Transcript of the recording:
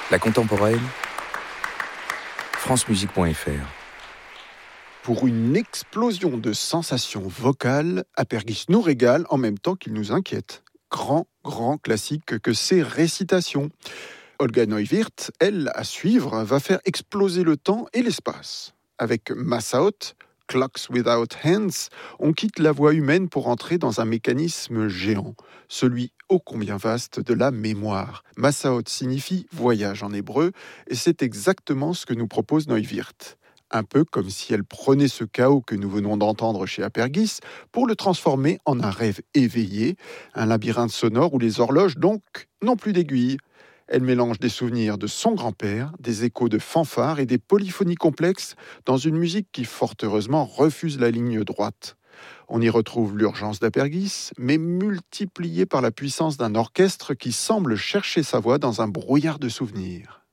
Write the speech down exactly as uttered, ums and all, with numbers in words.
La contemporaine, francemusique point f r. Pour une explosion de sensations vocales, Apergis nous régale en même temps qu'il nous inquiète. Grand, grand classique que ces récitations. Olga Neuwirth, elle, à suivre, va faire exploser le temps et l'espace. Avec Massaoth, Clocks Without Hands, on quitte la voix humaine pour entrer dans un mécanisme géant, celui ô combien vaste de la mémoire. Massaoth signifie voyage en hébreu, et c'est exactement ce que nous propose Neuwirth. Un peu comme si elle prenait ce chaos que nous venons d'entendre chez Apergis pour le transformer en un rêve éveillé, un labyrinthe sonore où les horloges, donc, n'ont plus d'aiguilles. Elle mélange des souvenirs de son grand-père, des échos de fanfares et des polyphonies complexes dans une musique qui, fort heureusement, refuse la ligne droite. On y retrouve l'urgence d'Apergis, mais multipliée par la puissance d'un orchestre qui semble chercher sa voix dans un brouillard de souvenirs.